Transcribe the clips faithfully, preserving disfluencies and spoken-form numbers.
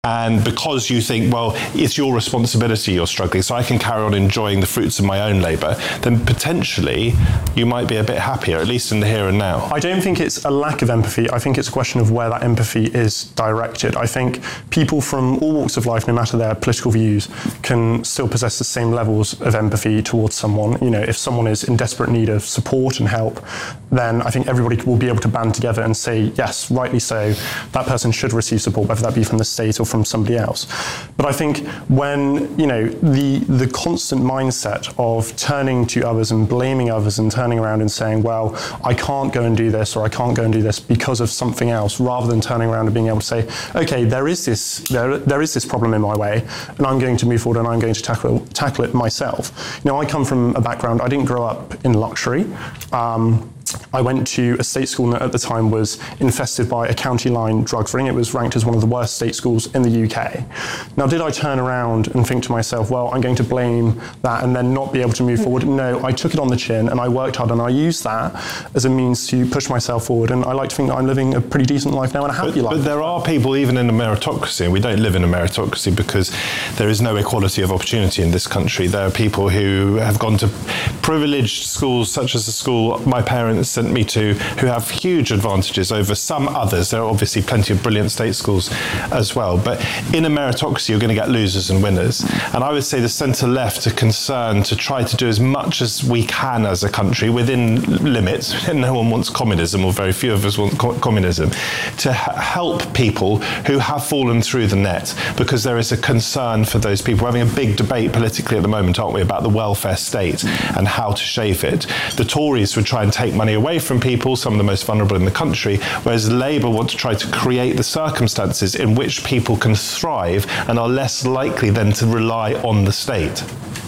And because you think, well, it's your responsibility you're struggling, so I can carry on enjoying the fruits of my own labour, then potentially you might be a bit happier, at least in the here and now. I don't think it's a lack of empathy. I think it's a question of where that empathy is directed. I think people from all walks of life, no matter their political views, can still possess the same levels of empathy towards someone. You know, if someone is in desperate need of support and help, then I think everybody will be able to band together and say, yes, rightly so, that person should receive support, whether that be from the state or from somebody else. But I think when, you know, the the constant mindset of turning to others and blaming others and turning around and saying, well, I can't go and do this or I can't go and do this because of something else, rather than turning around and being able to say, okay, there is this there there is this problem in my way and I'm going to move forward and I'm going to tackle it, tackle it myself. You know, I come from a background, I didn't grow up in luxury. Um, I went to a state school that at the time was infested by a county line drugs ring. It was ranked as one of the worst state schools in the U K. Now, did I turn around and think to myself, well, I'm going to blame that and then not be able to move forward? No, I took it on the chin and I worked hard and I used that as a means to push myself forward. And I like to think that I'm living a pretty decent life now and a happy but, life. But there are people, even in a meritocracy, and we don't live in a meritocracy because there is no equality of opportunity in this country. There are people who have gone to privileged schools, such as the school my parents sent me to, who have huge advantages over some others. There are obviously plenty of brilliant state schools as well. But in a meritocracy, you're going to get losers and winners. And I would say the centre-left are concerned to try to do as much as we can as a country within limits. No one wants communism, or very few of us want co- communism, to h- help people who have fallen through the net, because there is a concern for those people. We're having a big debate politically at the moment, aren't we, about the welfare state and how to shape it. The Tories would try and take money away from people, some of the most vulnerable in the country, whereas Labour want to try to create the circumstances in which people can thrive and are less likely then to rely on the state.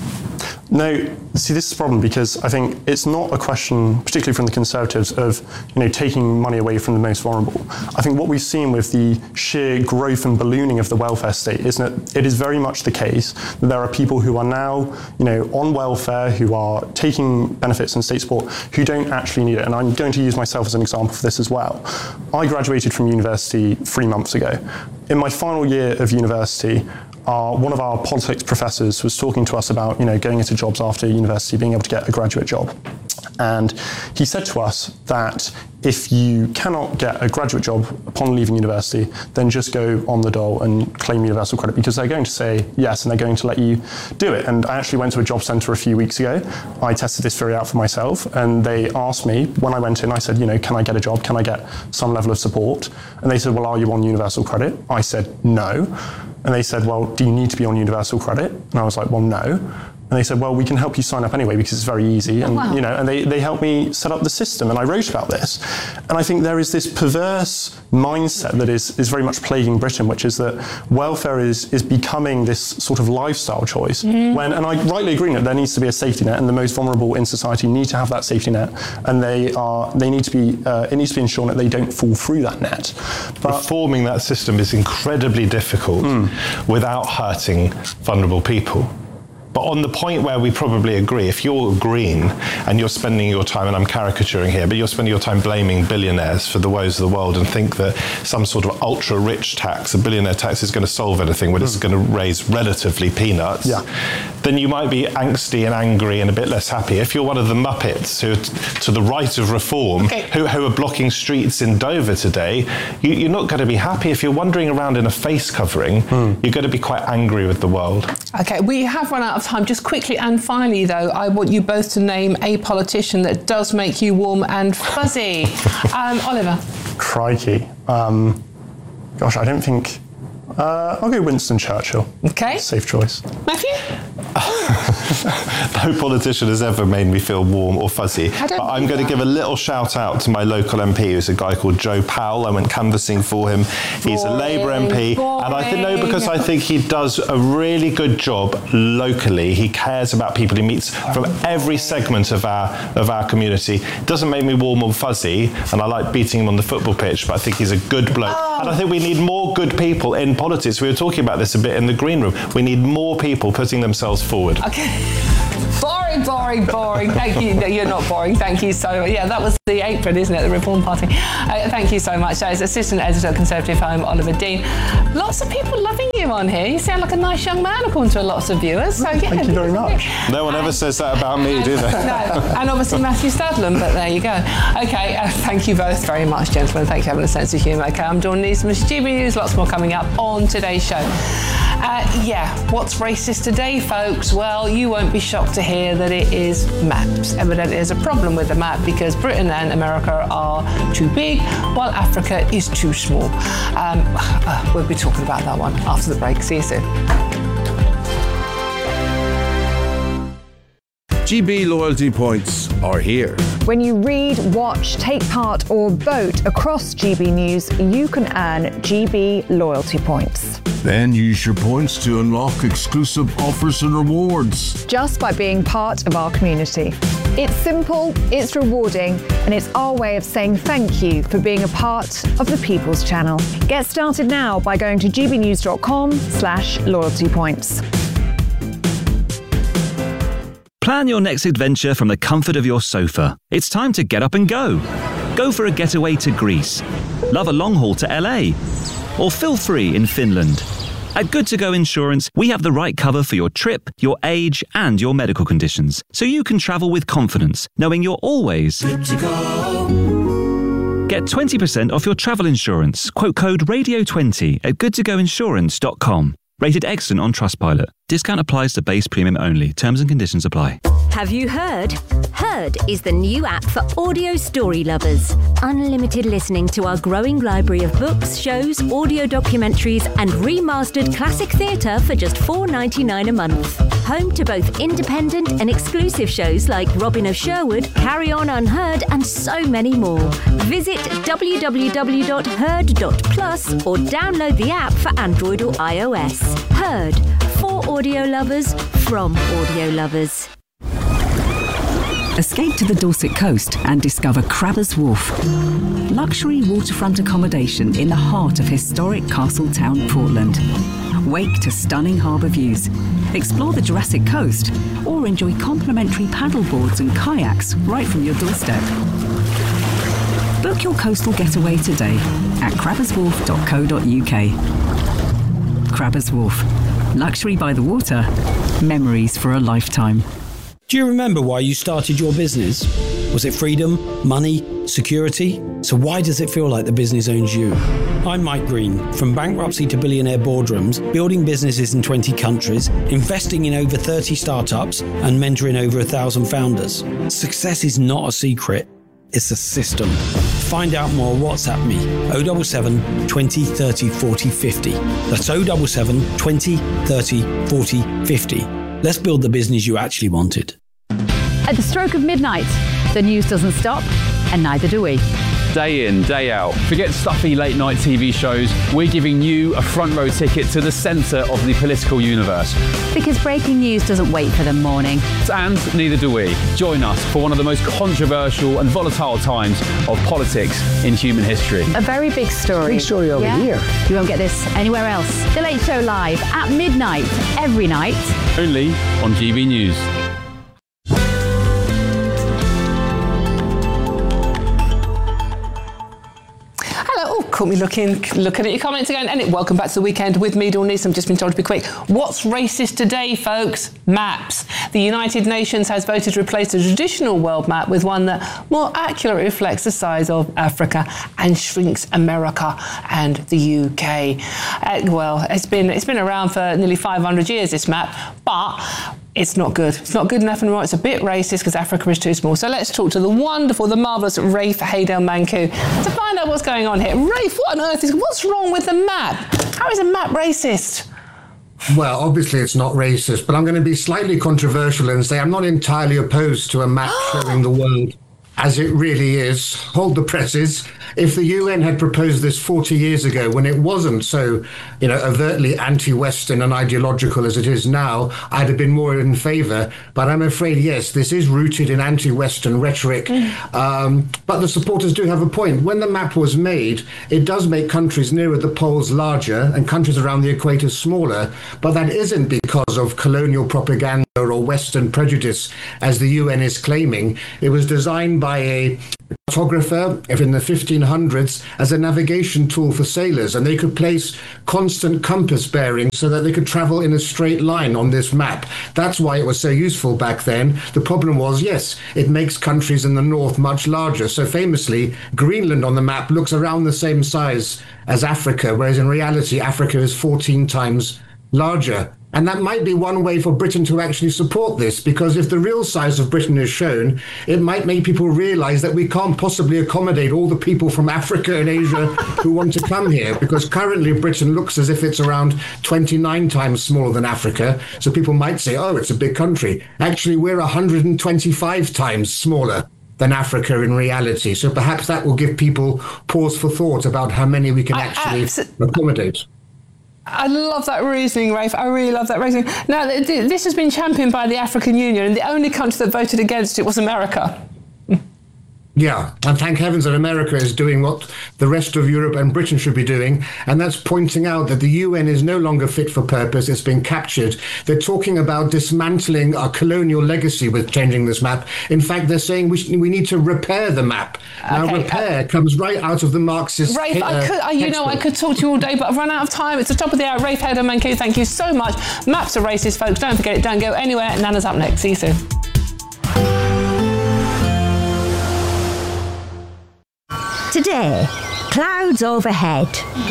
No, see, this is a problem because I think it's not a question, particularly from the Conservatives, of, you know, taking money away from the most vulnerable. I think what we've seen with the sheer growth and ballooning of the welfare state is that it is very much the case that there are people who are now, you know, on welfare, who are taking benefits and state support, who don't actually need it. And I'm going to use myself as an example for this as well. I graduated from university three months ago. In my final year of university, Our, one of our politics professors was talking to us about, you know, going into jobs after university, being able to get a graduate job. And he said to us that if you cannot get a graduate job upon leaving university, then just go on the dole and claim universal credit, because they're going to say yes and they're going to let you do it. And I actually went to a job centre a few weeks ago. I tested this theory out for myself, and they asked me, when I went in, I said, you know, can I get a job? Can I get some level of support? And they said, well, are you on universal credit? I said, no. And they said, well, do you need to be on universal credit? And I was like, well, no. And they said, well, we can help you sign up anyway because it's very easy. And, oh, wow. you know, and they, they helped me set up the system, and I wrote about this. And I think there is this perverse mindset that is, is very much plaguing Britain, which is that welfare is, is becoming this sort of lifestyle choice. Mm. When, and I rightly agree that there needs to be a safety net, and the most vulnerable in society need to have that safety net. And they are, they need to be, uh, it needs to be ensured that they don't fall through that net. But reforming that system is incredibly difficult mm. without hurting vulnerable people. But on the point where we probably agree, if you're green and you're spending your time, and I'm caricaturing here, but you're spending your time blaming billionaires for the woes of the world and think that some sort of ultra-rich tax, a billionaire tax, is going to solve anything when mm. it's going to raise relatively peanuts, yeah. then you might be angsty and angry and a bit less happy. If you're one of the Muppets who are t- to the right of reform, okay. who, who are blocking streets in Dover today, you, you're not going to be happy. If you're wandering around in a face covering, mm. you're going to be quite angry with the world. Okay, we have run out of time. Just quickly and finally, though, I want you both to name a politician that does make you warm and fuzzy. um, Oliver. Crikey. Um, gosh, I don't think... Uh, I'll go Winston Churchill. Okay. Safe choice. Matthew? No politician has ever made me feel warm or fuzzy. But I'm going to give a little shout out to my local M P, who's a guy called Joe Powell. I went canvassing for him. He's boring, a Labour M P. Boring. And I think, no, because I think he does a really good job locally. He cares about people. He meets from every segment of our of our community. Doesn't make me warm or fuzzy, and I like beating him on the football pitch, but I think he's a good bloke. Oh. And I think we need more good people in politics. We were talking about this a bit in the green room. We need more people putting themselves forward. Okay. Boring, boring, boring. Thank you. No, you're not boring. Thank you so much. Yeah, that was the apron, isn't it? The Reform Party. Uh, thank you so much. As Assistant Editor at Conservative Home, Oliver Dean. Lots of people loving you on here. You sound like a nice young man, according to lots of viewers. So, yeah, thank you very much. No one ever says that about me, do they? No, and obviously Matthew Stadlam, but there you go. Okay, uh, thank you both very much, gentlemen. Thank you for having a sense of humour. Okay, I'm Dawn Neeson, G B News. Lots more coming up on today's show. Uh, yeah, what's racist today, folks? Well, you won't be shocked to hear that it is maps. Evidently, there's a problem with the map because Britain and America are too big, while Africa is too small. Um, uh, we'll be talking about that one after the break. See you soon. G B loyalty points are here. When you read, watch, take part or vote across G B News, you can earn G B loyalty points. Then use your points to unlock exclusive offers and rewards. Just by being part of our community. It's simple, it's rewarding, and it's our way of saying thank you for being a part of the People's Channel. Get started now by going to gbnews.com slash loyalty points. Plan your next adventure from the comfort of your sofa. It's time to get up and go. Go for a getaway to Greece. Love a long haul to L A. Or feel free in Finland. At Good To Go Insurance, we have the right cover for your trip, your age, and your medical conditions, so you can travel with confidence, knowing you're always good to go. Get twenty percent off your travel insurance. Quote code radio twenty at good to go insurance dot com. Rated excellent on Trustpilot. Discount applies to base premium only. Terms and conditions apply. Have you heard? Heard is the new app for audio story lovers. Unlimited listening to our growing library of books, shows, audio documentaries and remastered classic theatre for just four dollars ninety-nine a month. Home to both independent and exclusive shows like Robin of Sherwood, Carry On Unheard and so many more. Visit w w w dot heard dot plus or download the app for Android or iOS. Heard. For audio lovers, from audio lovers. Escape to the Dorset coast and discover Crabbers Wharf. Luxury waterfront accommodation in the heart of historic Castletown, Portland. Wake to stunning harbour views. Explore the Jurassic Coast or enjoy complimentary paddleboards and kayaks right from your doorstep. Book your coastal getaway today at crabbers wharf dot co dot u k. Crabbers Wharf. Luxury by the water. Memories for a lifetime. Do you remember why you started your business? Was it freedom, money, security? So why does it feel like the business owns you? I'm Mike Green, from bankruptcy to billionaire boardrooms, building businesses in twenty countries, investing in over thirty startups, and mentoring over a thousand founders. Success is not a secret, it's a system. Find out more, WhatsApp me, oh seven seven, twenty, thirty, forty, fifty. That's oh seven seven, twenty, thirty, forty, fifty. Let's build the business you actually wanted. At the stroke of midnight, the news doesn't stop, and neither do we. Day in, day out. Forget stuffy late night T V shows. We're giving you a front row ticket to the centre of the political universe. Because breaking news doesn't wait for the morning. And neither do we. Join us for one of the most controversial and volatile times of politics in human history. A very big story. Big story over yeah? here. You won't get this anywhere else. The Late Show live at midnight, every night. Only on G B News. Caught me looking looking at your comments again. And it, welcome back to the weekend with me, Dawn Neeson. I've just been told to be quick. What's racist today, folks? Maps. The United Nations has voted to replace the traditional world map with one that more accurately reflects the size of Africa and shrinks America and the U K. Uh, well, it's been it's been around for nearly five hundred years, this map, but it's not good. It's not good enough anymore. It's a bit racist because Africa is too small. So let's talk to the wonderful, the marvellous Rafe Haydel-Manku to find out what's going on here. Rafe, what on earth is, what's wrong with the map? How is a map racist? Well, obviously it's not racist, but I'm going to be slightly controversial and say I'm not entirely opposed to a map showing the world as it really is. Hold the presses. If the U N had proposed this forty years ago, when it wasn't so, you know, overtly anti-Western and ideological as it is now, I'd have been more in favour. But I'm afraid, yes, this is rooted in anti-Western rhetoric. Mm. Um, but the supporters do have a point. When the map was made, it does make countries nearer the poles larger and countries around the equator smaller. But that isn't because of colonial propaganda or Western prejudice, as the U N is claiming. It was designed by a cartographer in the fifteen hundreds as a navigation tool for sailors, and they could place constant compass bearings so that they could travel in a straight line on this map. That's why it was so useful back then. The problem was, yes, it makes countries in the north much larger. So famously, Greenland on the map looks around the same size as Africa, whereas in reality, Africa is fourteen times larger. And that might be one way for Britain to actually support this, because if the real size of Britain is shown, it might make people realize that we can't possibly accommodate all the people from Africa and Asia who want to come here, because currently Britain looks as if it's around twenty-nine times smaller than Africa. So people might say, oh, it's a big country. Actually, we're one hundred twenty-five times smaller than Africa in reality. So perhaps that will give people pause for thought about how many we can actually abs- accommodate. I love that reasoning, Rafe. I really love that reasoning. Now, th- th- this has been championed by the African Union, and the only country that voted against it was America. Yeah, and thank heavens that America is doing what the rest of Europe and Britain should be doing, and that's pointing out that the U N is no longer fit for purpose. It's been captured. They're talking about dismantling our colonial legacy with changing this map. In fact, they're saying we, sh- we need to repair the map. Now, Okay, repair uh, comes right out of the Marxist... Rafe, uh, I could, I, you know, I could talk to you all day, but I've run out of time. It's the top of the hour. Rafe Hedder-Mankiw, thank you so much. Maps are racist, folks. Don't forget it. Don't go anywhere. Nana's up next. See you soon. Today, clouds overhead,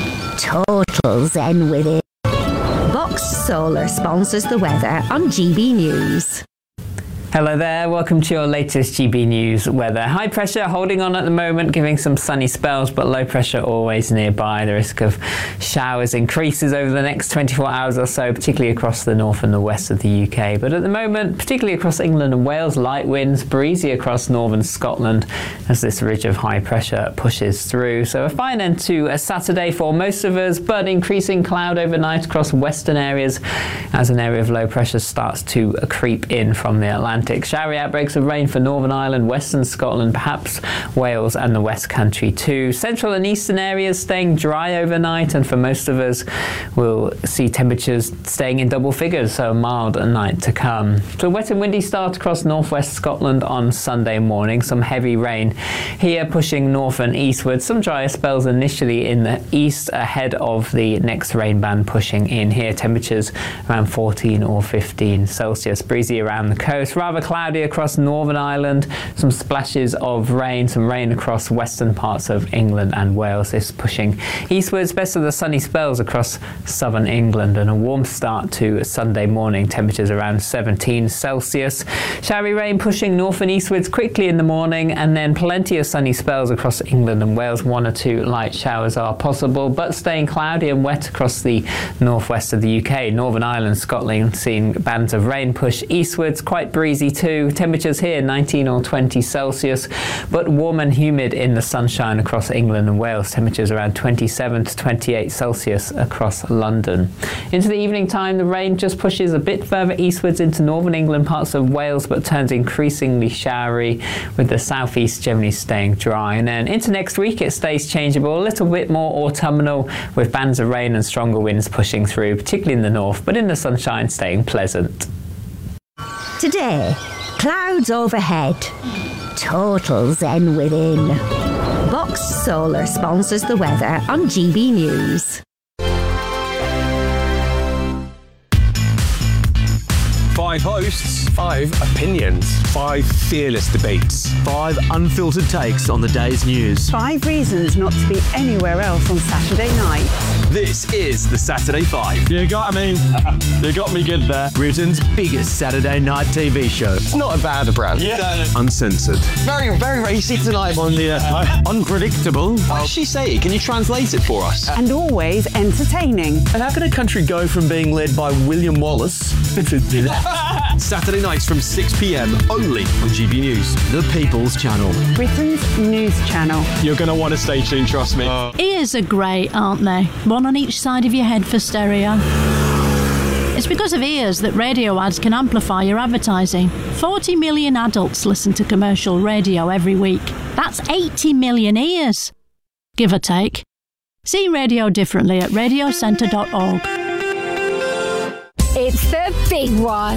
total zen within. Boxed Solar sponsors the weather on G B News. Hello there, welcome to your latest G B News weather. High pressure holding on at the moment, giving some sunny spells, but low pressure always nearby. The risk of showers increases over the next twenty-four hours or so, particularly across the north and the west of the U K. But at the moment, particularly across England and Wales, light winds, breezy across northern Scotland as this ridge of high pressure pushes through. So a fine end to a Saturday for most of us, but increasing cloud overnight across western areas as an area of low pressure starts to creep in from the Atlantic. Showery outbreaks of rain for Northern Ireland, Western Scotland, perhaps Wales and the West Country too. Central and eastern areas staying dry overnight, and for most of us we'll see temperatures staying in double figures, so a mild night to come. So a wet and windy start across northwest Scotland on Sunday morning. Some heavy rain here pushing north and eastward. Some drier spells initially in the east ahead of the next rain band pushing in here. Temperatures around fourteen or fifteen Celsius. Breezy around the coast. Rather cloudy across Northern Ireland, some splashes of rain, some rain across western parts of England and Wales. This pushing eastwards, best of the sunny spells across southern England, and a warm start to Sunday morning, temperatures around seventeen Celsius. Showery rain pushing north and eastwards quickly in the morning, and then plenty of sunny spells across England and Wales. One or two light showers are possible, but staying cloudy and wet across the northwest of the U K. Northern Ireland, Scotland seeing bands of rain push eastwards, quite breezy too. Temperatures here nineteen or twenty Celsius, but warm and humid in the sunshine across England and Wales. Temperatures around twenty-seven to twenty-eight Celsius across London. Into the evening time, the rain just pushes a bit further eastwards into northern England, parts of Wales, but turns increasingly showery, with the southeast generally staying dry. And then into next week, it stays changeable, a little bit more autumnal, with bands of rain and stronger winds pushing through, particularly in the north, but in the sunshine staying pleasant. Today, clouds overhead, total zen within. Boxed Solar sponsors the weather on G B News. Five hosts, five opinions, five fearless debates, five unfiltered takes on the day's news. Five reasons not to be anywhere else on Saturday night. This is the Saturday Five. You got me. You got me good there. Britain's biggest Saturday night T V show. It's not a bad brand. Yeah. Uncensored. Very, very racy tonight on the uh, unpredictable. What does she say? Can you translate it for us? And always entertaining. And how can a country go from being led by William Wallace Saturday nights from six p.m. only on G B News, the People's Channel. Britain's news channel. You're going to want to stay tuned, trust me. Uh. Ears are great, aren't they? One on each side of your head for stereo. It's because of ears that radio ads can amplify your advertising. forty million adults listen to commercial radio every week. That's eighty million ears, give or take. See radio differently at radio centre dot org. It's the big one.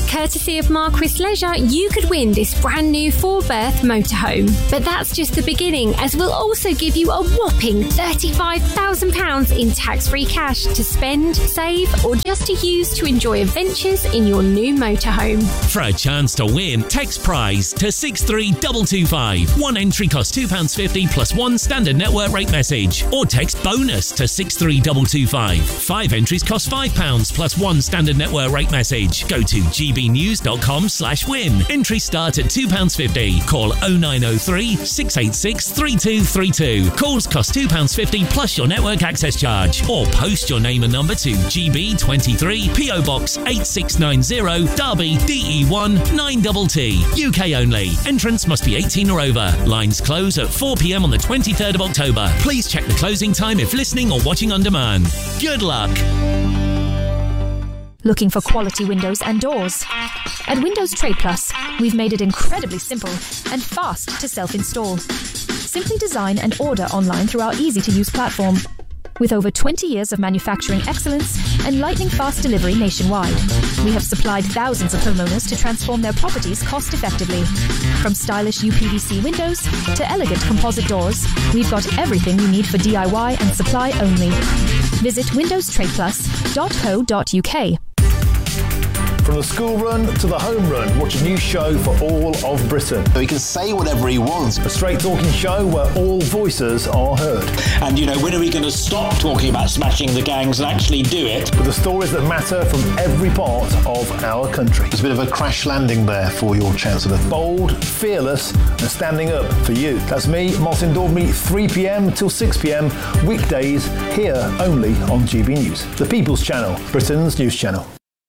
Courtesy of Marquis Leisure, you could win this brand new four-berth motorhome. But that's just the beginning, as we'll also give you a whopping thirty-five thousand pounds in tax-free cash to spend, save, or just to use to enjoy adventures in your new motorhome. For a chance to win, text prize to six three two two five. One entry costs two pounds fifty plus one standard network rate message. Or text bonus to six three two two five. Five entries cost five pounds plus one standard network rate message. Go to g b news dot com slash win. Entries start at two pounds fifty. Call oh nine oh three, six eight six, three two three two. Calls cost two pounds fifty plus your network access charge. Or post your name and number to G B twenty-three, P O Box eight six nine zero, Derby, D E one nine T T. U K only. Entrance must be eighteen or over. Lines close at four p m on the twenty-third of October. Please check the closing time if listening or watching on demand. Good luck. Looking for quality windows and doors? At Windows Trade Plus, we've made it incredibly simple and fast to self-install. Simply design and order online through our easy-to-use platform. With over twenty years of manufacturing excellence and lightning-fast delivery nationwide, we have supplied thousands of homeowners to transform their properties cost-effectively. From stylish U P V C windows to elegant composite doors, we've got everything you need for D I Y and supply only. Visit windows trade plus dot co dot u k. From the school run to the home run, watch a new show for all of Britain. So he can say whatever he wants. A straight talking show where all voices are heard. And, you know, when are we going to stop talking about smashing the gangs and actually do it? With the stories that matter from every part of our country. There's a bit of a crash landing there for your Chancellor. Bold, fearless and standing up for you. That's me, Martin Daubney, three p m till six p m, weekdays, here only on G B News. The People's Channel, Britain's news channel.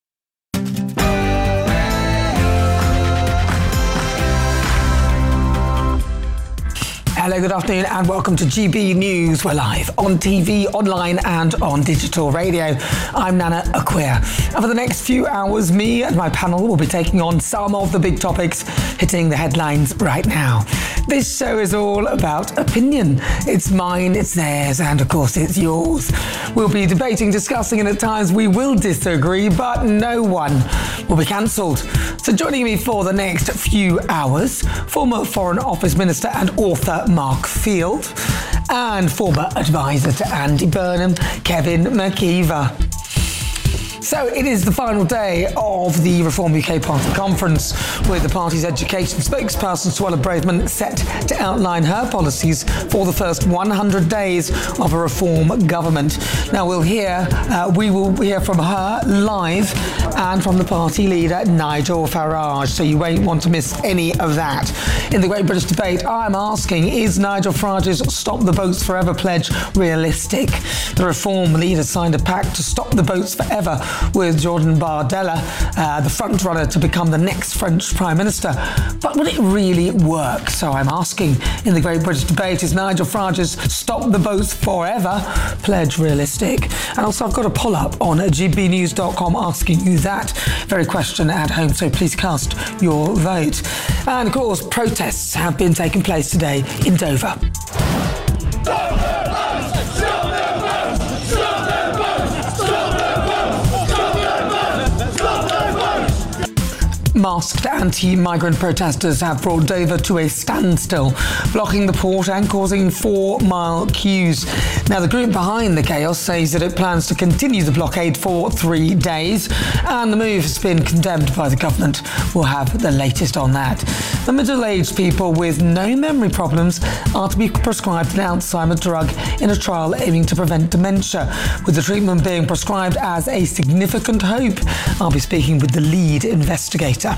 Hello, good afternoon and welcome to G B News. We're live on T V, online and on digital radio. I'm Nana Acquia. And for the next few hours, me and my panel will be taking on some of the big topics hitting the headlines right now. This show is all about opinion. It's mine, it's theirs, and of course it's yours. We'll be debating, discussing, and at times we will disagree, but no one will be cancelled. So joining me for the next few hours, former Foreign Office Minister and author Mark Field, and former advisor to Andy Burnham, Kevin McKeever. So it is the final day of the Reform U K Party Conference, with the party's education spokesperson Suella Braverman set to outline her policies for the first one hundred days of a Reform government. Now we'll hear, uh, we will hear from her live and from the party leader Nigel Farage, so you won't want to miss any of that. In the Great British Debate, I'm asking, is Nigel Farage's Stop the Boats Forever pledge realistic? The Reform leader signed a pact to stop the boats forever with Jordan Bardella, uh, the front runner to become the next French Prime Minister. But will it really work? So I'm asking, in the Great British Debate, is Nigel Farage's Stop the Boats Forever pledge realistic? And also I've got a poll up on g b news dot com asking you that very question at home, so please cast your vote. And of course, protests have been taking place today in Dover. Masked anti-migrant protesters have brought Dover to a standstill, blocking the port and causing four-mile queues. Now, the group behind the chaos says that it plans to continue the blockade for three days, and the move has been condemned by the government. We'll have the latest on that. The middle-aged people with no memory problems are to be prescribed an Alzheimer's drug in a trial aiming to prevent dementia, with the treatment being prescribed as a significant hope. I'll be speaking with the lead investigator.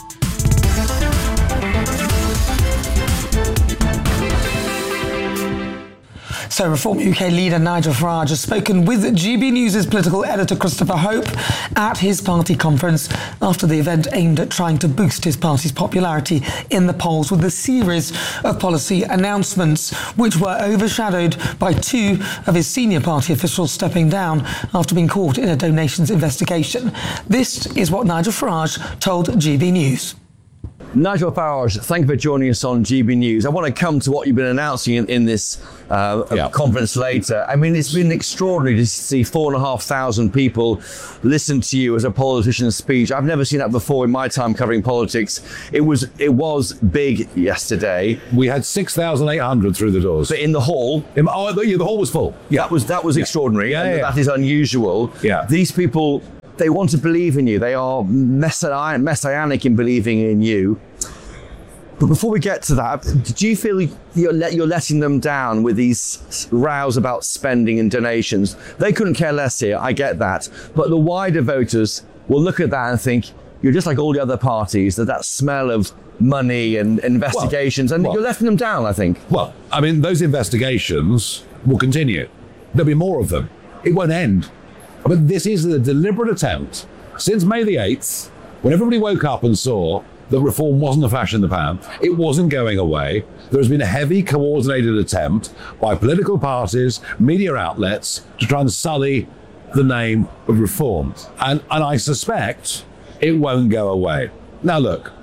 So Reform U K leader Nigel Farage has spoken with G B News' political editor Christopher Hope at his party conference after the event aimed at trying to boost his party's popularity in the polls with a series of policy announcements, which were overshadowed by two of his senior party officials stepping down after being caught in a donations investigation. This is what Nigel Farage told G B News. Nigel Farage, thank you for joining us on G B News. I want to come to what you've been announcing in, in this uh, yeah. conference later. I mean, it's been extraordinary to see four and a half thousand people listen to you as a politician's speech. I've never seen that before in my time covering politics. It was it was big yesterday. We had six thousand eight hundred through the doors. But in the hall, in, oh, the, yeah, the hall was full. Yeah. That was that was yeah. extraordinary. Yeah, and yeah. That is unusual. Yeah. These people, they want to believe in you. They are messiah- messianic in believing in you. But before we get to that, do you feel you're, let, you're letting them down with these rows about spending and donations? They couldn't care less here, I get that. But the wider voters will look at that and think, you're just like all the other parties, that that smell of money and investigations, well, and well, you're letting them down, I think. Well, I mean, those investigations will continue. There'll be more of them. It won't end. I mean, this is a deliberate attempt. Since May the eighth, when everybody woke up and saw that reform wasn't a flash in the pan, it wasn't going away, there has been a heavy coordinated attempt by political parties, media outlets, to try and sully the name of reform. And, and I suspect it won't go away. Now look,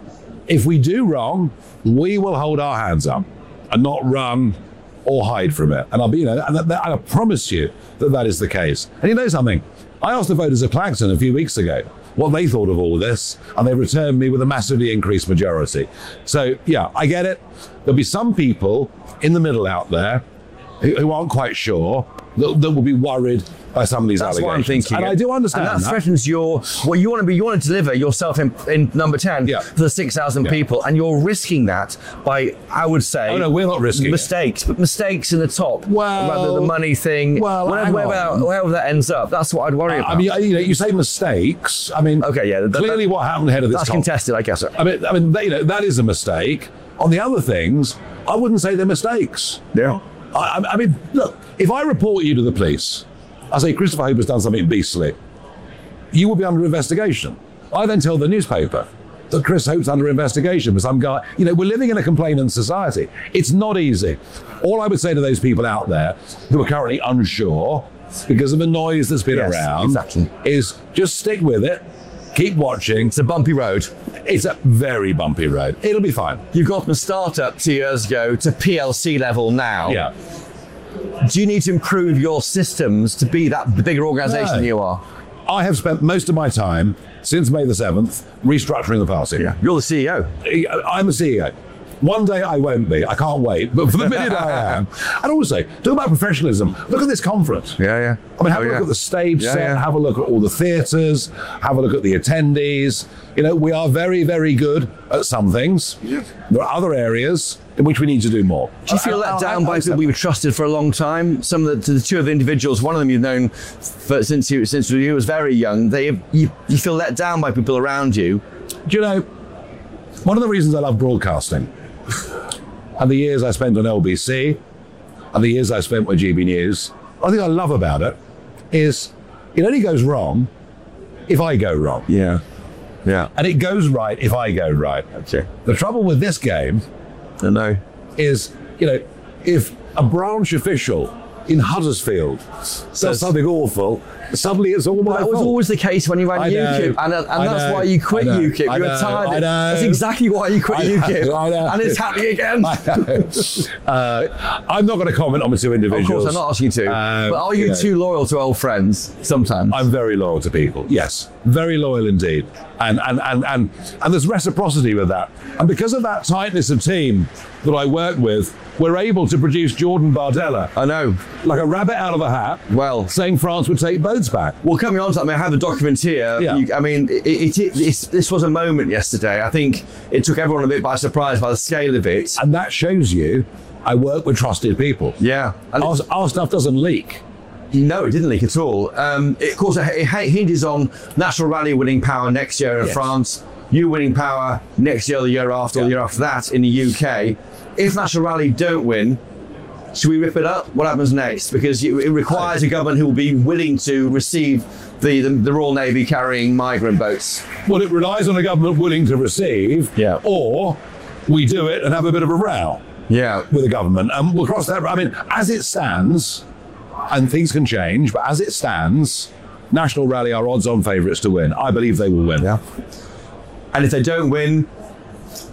if we do wrong, we will hold our hands up and not run or hide from it. And I'll be, you know, and, and I promise you that that is the case. And you know something? I asked the voters of Clacton a few weeks ago what they thought of all of this, and they returned me with a massively increased majority. So yeah, I get it. There'll be some people in the middle out there who, who aren't quite sure, that, that will be worried by some of these That's allegations. what I'm thinking. And I do understand and that, that. threatens your, well, you want to be, you want to deliver yourself in, in number ten yeah. for the six thousand yeah. people, and you're risking that by, I would say, oh no, we're not risking mistakes, it. but mistakes in the top, well, rather than the money thing. Well, wherever, wherever, wherever that ends up, that's what I'd worry uh, about. I mean, you know, you say mistakes. I mean, okay, yeah, that, clearly that, what happened ahead of this. That's top, contested, I guess. I mean, I mean, you know, that is a mistake. On the other things, I wouldn't say they're mistakes. Yeah. I, I mean, look, if I report you to the police, I say Christopher Hope has done something beastly, you will be under investigation. I then tell the newspaper that Chris Hope's under investigation for some guy. You know, we're living in a complainant society. It's not easy. All I would say to those people out there who are currently unsure because of the noise that's been yes, around exactly. is just stick with it. Keep watching. It's a bumpy road. It's a very bumpy road. It'll be fine. You've gone from startup two years ago to P L C level now. Yeah. Do you need to improve your systems to be that bigger organisation no. you are? I have spent most of my time since May the seventh restructuring the party. Yeah. You're the C E O. I'm the C E O. One day I won't be. I can't wait. But for the minute I am. And also, talk about professionalism. Look at this conference. Yeah, yeah. I mean, have oh, a look yeah. at the stage yeah, set. Yeah. Have a look at all the theatres. Have a look at the attendees. You know, we are very, very good at some things. Yeah. There are other areas in which we need to do more. Do you feel let down by people we were trusted for a long time? Some of the, the two of the individuals, one of them you've known for, since you since you was very young. They you, you feel let down by people around you. Do you know, one of the reasons I love broadcasting and the years I spent on L B C and the years I spent with G B News, I think I love about it is it only goes wrong if I go wrong. Yeah. Yeah. And it goes right if I go right. Okay. The trouble with this game I know. is, you know, if a branch official in Huddersfield says something awful, suddenly it's all my That fault. was always the case when you ran I UKIP, know, and, and I that's know, why you quit I know, UKIP. You I were know, tired. I know. That's exactly why you quit I know, UKIP, I know. and it's happening again. I know. Uh, I'm not going to comment on the two individuals. Of course, I'm not asking you to. Uh, but are you, you know, too loyal to old friends sometimes? I'm very loyal to people. Yes, very loyal indeed. And and and and and there's reciprocity with that. And because of that tightness of team that I work with, we're able to produce Jordan Bardella. I know. Like a rabbit out of a hat. Well, saying France would take boats back. Well, coming on to that, I mean, I have the document here. Yeah. You, I mean, it, it, it, it's, this was a moment yesterday. I think it took everyone a bit by surprise by the scale of it. And that shows you I work with trusted people. Yeah. And our, our stuff doesn't leak. No, it didn't leak at all. Um, it, of course, it, it hinges on National Rally winning power next year in yes. France, you winning power next year, the year after, yeah. or the year after that in the U K. If National Rally don't win, should we rip it up? What happens next? Because it, it requires a government who will be willing to receive the, the, the Royal Navy carrying migrant boats. Well, it relies on a government willing to receive, yeah. or we do it and have a bit of a row yeah. with the government. And we'll cross that. I mean, as it stands, and things can change, but as it stands, National Rally are odds-on favourites to win. I believe they will win. Yeah. And if they don't win,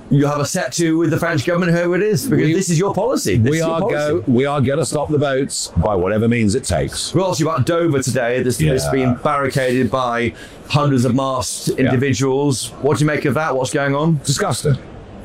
you have a set to with the French government, whoever it is, because We- this is your policy. This we is your are policy. go. We are going to stop the boats by whatever means it takes. We're also about Dover today. This has Yeah. been barricaded by hundreds of masked individuals. What do you make of that? What's going on? Disgusting.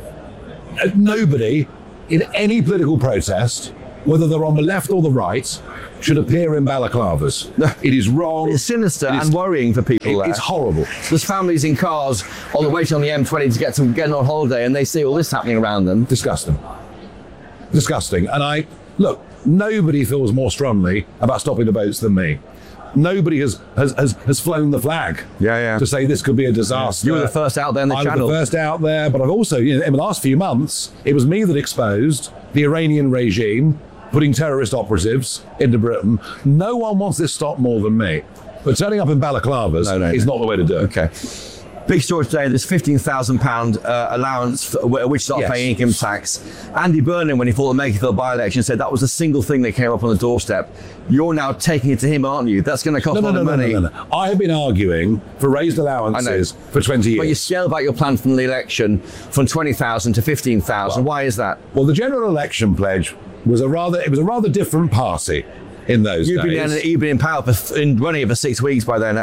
Uh, Nobody in any political protest, whether they're on the left or the right, should appear in balaclavas. It is wrong. It's sinister It is- and worrying for people it- there. It's horrible. There's families in cars on the way on the M twenty to get to get on holiday, and they see all this happening around them. Disgusting. Disgusting. And I, look, nobody feels more strongly about stopping the boats than me. Nobody has has, has, has flown the flag Yeah, yeah. to say this could be a disaster. You were the first out there in the I channel. was the first out there, but I've also, you know, in the last few months, it was me that exposed the Iranian regime putting terrorist operatives into Britain. No one wants this stopped more than me. But turning up in balaclavas No, no, is no. not the way to do it. Okay. Big story today, this fifteen thousand pounds uh, allowance for, which start Yes. paying income tax. Andy Burnham, when he fought the Makerfield by-election, said that was the single thing that came up on the doorstep. You're now taking it to him, aren't you? That's going to cost No, a no, lot no, of no, money. no, no, no. I have been arguing for raised allowances for twenty years. But you scaled back your plan from the election from twenty thousand to fifteen thousand. Why is that? Well, the general election pledge was a rather it was a rather different party in those You've been, days. in, you've been in power for, in running it for six weeks by then. It,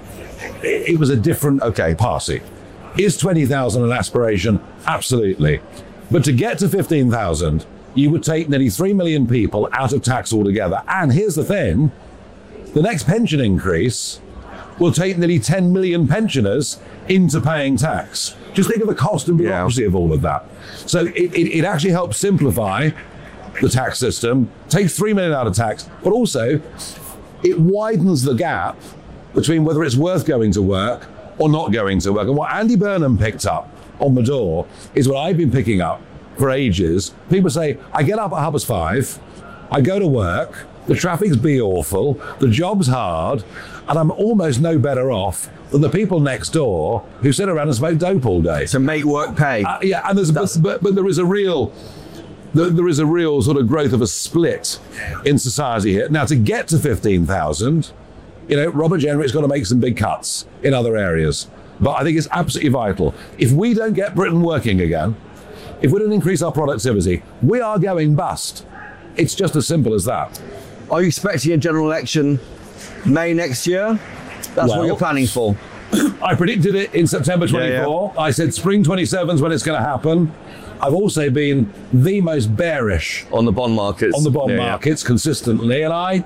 it was a different okay party. Is twenty thousand an aspiration? Absolutely. But to get to fifteen thousand, you would take nearly three million people out of tax altogether. And here's the thing, the next pension increase will take nearly ten million pensioners into paying tax. Just think of the cost and bureaucracy of all of that. So it, it, it actually helps simplify the tax system, takes three million out of tax, but also it widens the gap between whether it's worth going to work or not going to work. And what Andy Burnham picked up on the door is what I've been picking up for ages. People say, I get up at half past five, I go to work, the traffic's be awful, the job's hard, and I'm almost no better off than the people next door who sit around and smoke dope all day. So make work pay. Uh, yeah, and there's but, but, but there is a real there, there is a real sort of growth of a split in society here. Now, to get to fifteen thousand, you know, Robert Jenrick's got to make some big cuts in other areas. But I think it's absolutely vital. If we don't get Britain working again, if we don't increase our productivity, we are going bust. It's just as simple as that. Are you expecting a general election May next year? That's Well, what you're planning for. I predicted it in September twenty-four. Yeah, I said spring twenty-seven is when it's going to happen. I've also been the most bearish on the bond markets, on the bond Yeah, yeah. markets consistently, and I,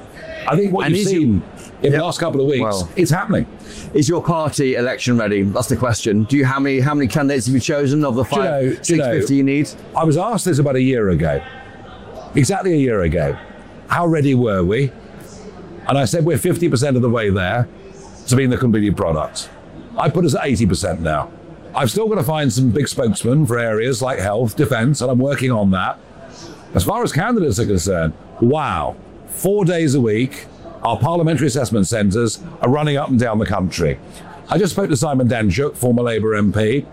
I think what And you've is seen in Yep. the last couple of weeks, Well, it's happening. Is your party election ready? That's the question. Do you how many how many candidates have you chosen of the Do you five know- do you six know, fifty you need? I was asked this about a year ago, exactly a year ago. How ready were we? And I said we're fifty percent of the way there to being the completed product. I put us at eighty percent now. I've still got to find some big spokesmen for areas like health, defence, and I'm working on that. As far as candidates are concerned, wow, four days a week, our parliamentary assessment centres are running up and down the country. I just spoke to Simon Danczuk, former Labour M P,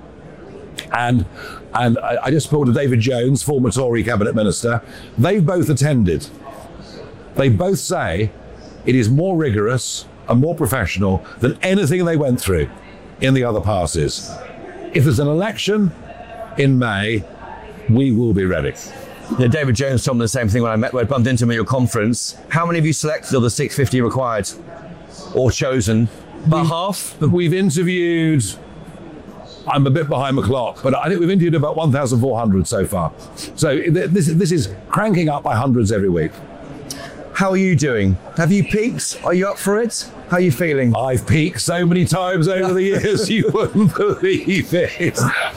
and and I, I just spoke to David Jones, former Tory cabinet minister. They've both attended. They both say it is more rigorous and more professional than anything they went through in the other passes. If there's an election in May, we will be ready. Yeah, David Jones told me the same thing when I met when I bumped into him at your conference. How many of you selected of the six fifty required or chosen? About half? We've interviewed, I'm a bit behind the clock, but I think we've interviewed about one thousand four hundred so far. So th- this, this is cranking up by hundreds every week. How are you doing? Have you peaked? Are you up for it? How are you feeling? I've peaked so many times over the years, you wouldn't believe it.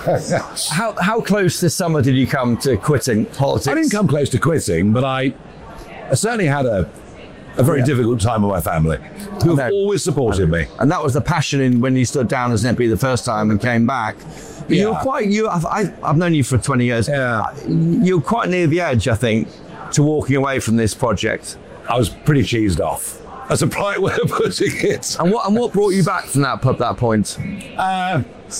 how how close this summer did you come to quitting politics? I didn't come close to quitting, but I, I certainly had a, a very Yeah. difficult time with my family, who have always supported me. And that was the passion in when you stood down as an M P the first time and came back. But you were Yeah. quite, you, I've, I've I've known you for twenty years. Yeah. You were quite near the edge, I think, to walking away from this project. I was pretty cheesed off. That's a polite way of putting it. And what and what brought you back from that pub that point? Uh,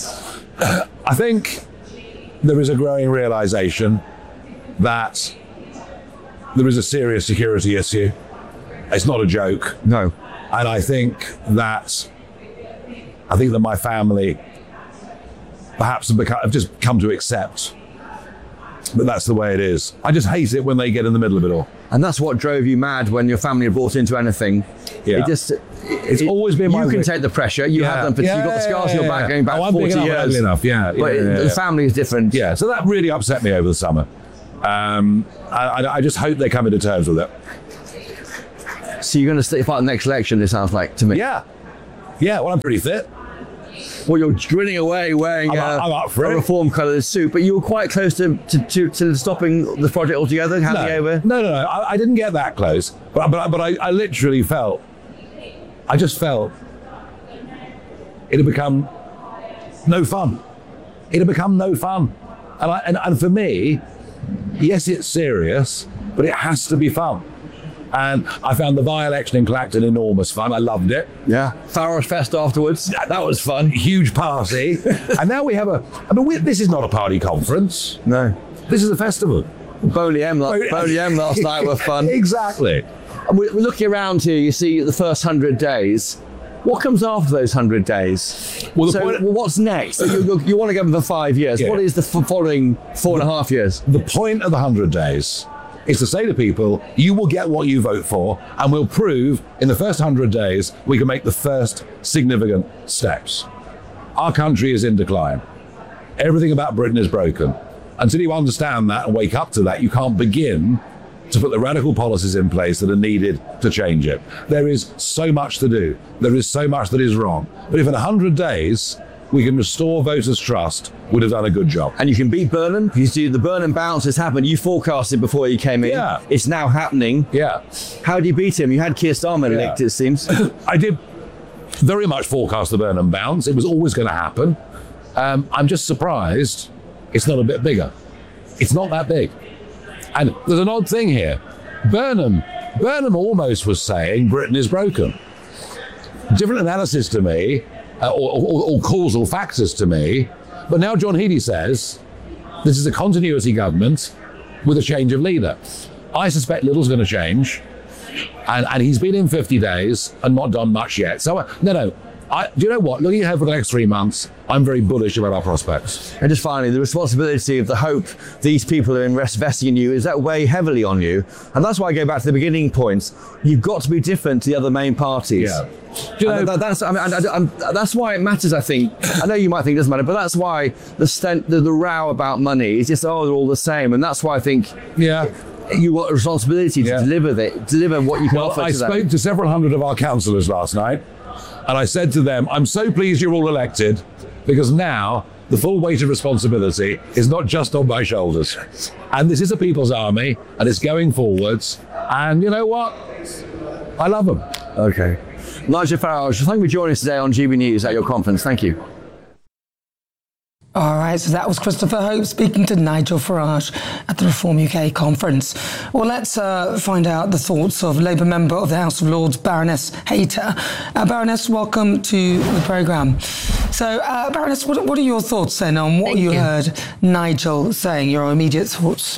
I think there is a growing realization that there is a serious security issue. It's not a joke. No. And I think that I think that my family perhaps have, become, have just come to accept. But that's the way it is. I just hate it when they get in the middle of it all. And that's what drove you mad when your family brought into anything. Yeah. It just, it's it, always been you my can wick. take the pressure. You Yeah. have them. For, Yeah, you've got the scars yeah, on your back yeah. going back Oh, I'm big forty enough, years. ugly enough, yeah, But yeah, yeah, the yeah. family is different. Yeah, so that really upset me over the summer. Um, I, I, I just hope they're coming to terms with it. So you're going to stay part of the next election, it sounds like to me. Yeah. Yeah, well, I'm pretty fit. Well, you're grinning away wearing I'm up- uh, I'm up for a it. reform coloured suit, but you were quite close to, to, to, to stopping the project altogether, handing no, over. No, no, no. I, I didn't get that close, but but but I, I literally felt, I just felt it had become no fun. It had become no fun, and I, and and for me, yes, it's serious, but it has to be fun. And I found the by-election in Clacton enormous fun. I loved it. Yeah. Farrosh Fest afterwards. That was fun. Huge party. And now we have a, I mean, we, this is not a party conference. No. This is a festival. Boney M, Boney M last night were fun. Exactly. And we're, we're looking around here, you see the first hundred days. What comes after those hundred days? Well, the so, point- well, what's next? you, you, you want to give them for five years. Yeah. What is the f- following four and a half years? The point of the hundred days is to say to people, you will get what you vote for, and we'll prove in the first hundred days we can make the first significant steps. Our country is in decline. Everything about Britain is broken. Until you understand that and wake up to that, you can't begin to put the radical policies in place that are needed to change it. There is so much to do. There is so much that is wrong. But if in one hundred days we can restore voters' trust, we'd have done a good job. And you can beat Burnham. You see the Burnham bounce has happened. You forecasted before you came in. Yeah. It's now happening. Yeah. How do you beat him? You had Keir Starmer Yeah. elected, it seems. I did very much forecast the Burnham bounce. It was always going to happen. Um, I'm just surprised it's not a bit bigger. It's not that big. And there's an odd thing here. Burnham, Burnham almost was saying Britain is broken. Different analysis to me, uh, or, or, or causal factors to me. But now John Healey says this is a continuity government with a change of leader. I suspect little's going to change. And, and he's been in fifty days and not done much yet. So, uh, no, no. I, do you know what? Looking ahead for the next three months, I'm very bullish about our prospects. And just finally, the responsibility of the hope these people are investing in you, is that weigh heavily on you? And that's why I go back to the beginning points. You've got to be different to the other main parties. Yeah. Do you know, that, that's, I mean, I, I, I'm, that's why it matters, I think. I know you might think it doesn't matter, but that's why the, stent, the, the row about money is just, oh, they're all the same. And that's why I think yeah. you got a responsibility to Yeah. deliver that, deliver what you can well, offer I to them. spoke to several hundred of our councillors last night, and I said to them, I'm so pleased you're all elected, because now the full weight of responsibility is not just on my shoulders. And this is a people's army, and it's going forwards. And you know what? I love them. Okay. Nigel Farage, thank you for joining us today on G B News at your conference. Thank you. All right, so that was Christopher Hope speaking to Nigel Farage at the Reform U K conference. Well, let's uh, find out the thoughts of Labour member of the House of Lords, Baroness Hayter. Uh, Baroness, welcome to the programme. So, uh, Baroness, what, what are your thoughts then on what Thank you, you. heard Nigel saying, your immediate thoughts?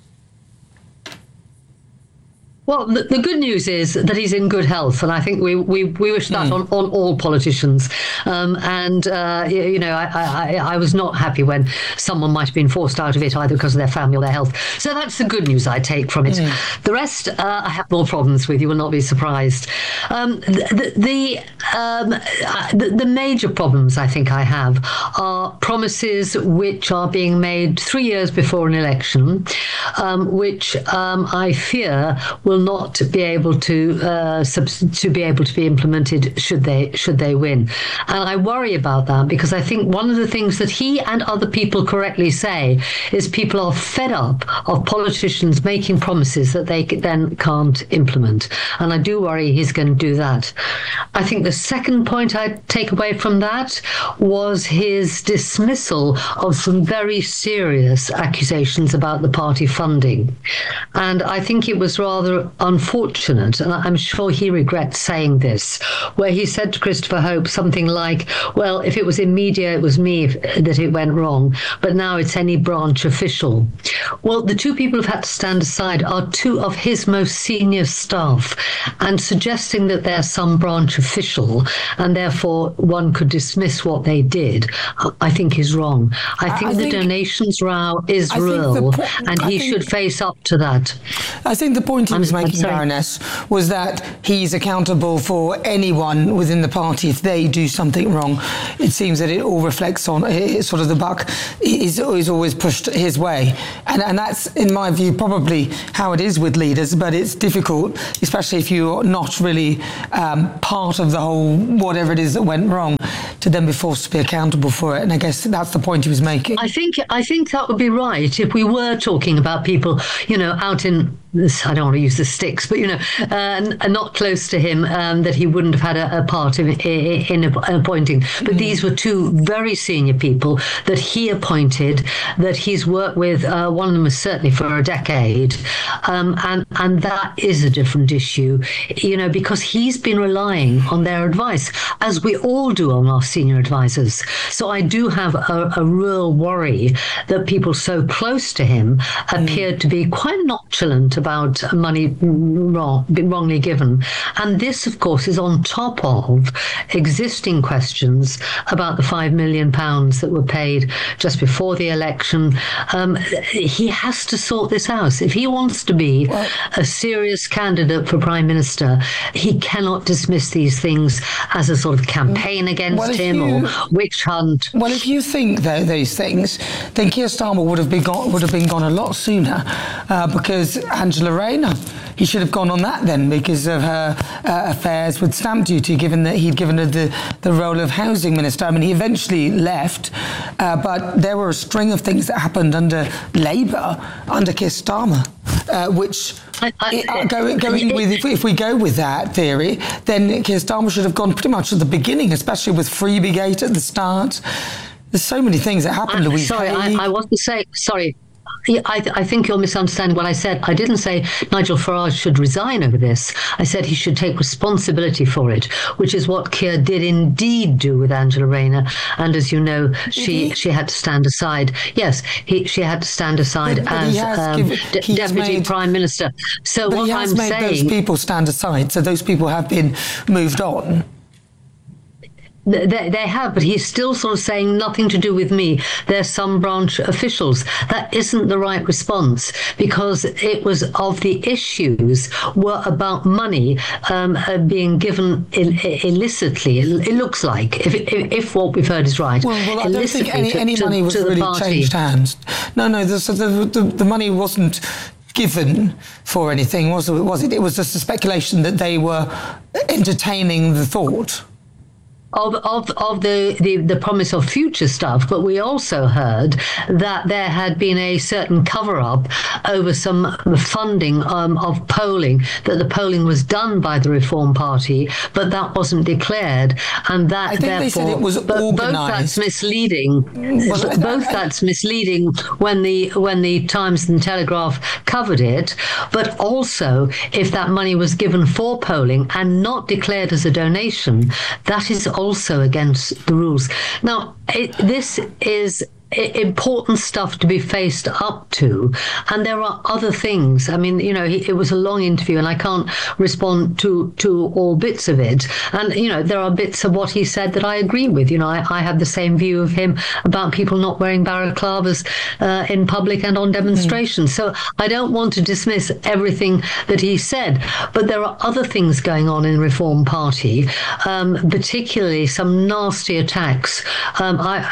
Well, the, the good news is that he's in good health, and I think we we, we wish that mm. on, on all politicians. Um, and uh, you, you know, I, I I was not happy when someone might have been forced out of it either because of their family or their health. So that's the good news I take from it. Mm. The rest, uh, I have more problems with. You will not be surprised. Um, the the, um, the the major problems I think I have are promises which are being made three years before an election, um, which um, I fear will not be able to uh, subs- to be able to be implemented should they should they win. And I worry about that because I think one of the things that he and other people correctly say is people are fed up of politicians making promises that they then can't implement. And I do worry he's going to do that. I think the second point I take away from that was his dismissal of some very serious accusations about the party funding. And I think it was rather unfortunate, and I'm sure he regrets saying this, where he said to Christopher Hope something like, well, if it was in media, it was me that it went wrong, but now it's any branch official. Well, the two people who've had to stand aside are two of his most senior staff, and suggesting that they're some branch official and therefore one could dismiss what they did, I think is wrong. I think I the think, donations row is I real, po- and he think, should face up to that. I think the point he was I'm, making, I'm Baroness, was that he's accountable for anyone within the party if they do something wrong. It seems that it all reflects on it, sort of the buck is, is always pushed his way, and and that's in my view probably how it is with leaders. But it's difficult, especially if you're not really um, part of the whole whatever it is that went wrong, to then be forced to be accountable for it. And I guess that's the point he was making. I think I think that would be right if we were talking about people, you know, out in this, I don't want to use the sticks, but, you know, uh, not close to him, um, that he wouldn't have had a, a part in, in, in appointing. But mm. these were two very senior people that he appointed, that he's worked with. Uh, one of them was certainly for a decade. Um, and, and that is a different issue, you know, because he's been relying on their advice, as we all do on our senior advisors. So I do have a, a real worry that people so close to him mm. appeared to be quite nonchalant about money wrong, wrongly given. And this, of course, is on top of existing questions about the five million pounds that were paid just before the election. Um, he has to sort this out. If he wants to be well, a serious candidate for Prime Minister, he cannot dismiss these things as a sort of campaign against well, him you, or witch hunt. Well, if you think though, those things, then Keir Starmer would have been gone, would have been gone a lot sooner, uh, because Angela Rayner, he should have gone on that then because of her uh, affairs with stamp duty, given that he'd given her the, the role of housing minister. I mean, he eventually left, uh, but there were a string of things that happened under Labour, under Keir Starmer, uh, which, I, I, uh, going, going it, with, if, if we go with that theory, then Keir Starmer should have gone pretty much at the beginning, especially with Freebiegate at the start. There's so many things that happened, Louise. Sorry, I, I wasn't saying, sorry. I, th- I think you're misunderstanding what I said. I didn't say Nigel Farage should resign over this. I said he should take responsibility for it, which is what Keir did indeed do with Angela Rayner. And as you know, she she had to stand aside. Yes, he, she had to stand aside but, but as um, given, de- Deputy made, Prime Minister. So but what he has I'm made saying, those people stand aside. So those people have been moved on. They, they have, but he's still sort of saying nothing to do with me. There's some branch officials. That isn't the right response, because it was of the issues were about money um, uh, being given il- illicitly. It, it looks like, if, if if what we've heard is right. Well, well I don't think any, to, any to, money was really changed hands. No, no, the, the, the, the money wasn't given for anything, was it? Was it? It was just a speculation that they were entertaining the thought. Of, of of the, the, the promise of future stuff, but we also heard that there had been a certain cover-up over some funding um, of polling, that the polling was done by the Reform Party, but that wasn't declared, and that I think therefore they said it was both that's misleading. Well, both I, that's misleading when the when the Times and Telegraph covered it, but also if that money was given for polling and not declared as a donation, that is also against the rules. Now, it, this is important stuff to be faced up to, and there are other things. I mean, you know, it was a long interview and I can't respond to to all bits of it, and you know, there are bits of what he said that I agree with. You know, I, I have the same view of him about people not wearing balaclavas uh, in public and on demonstrations. Mm. So I don't want to dismiss everything that he said, but there are other things going on in the Reform Party, um, particularly some nasty attacks. um, I,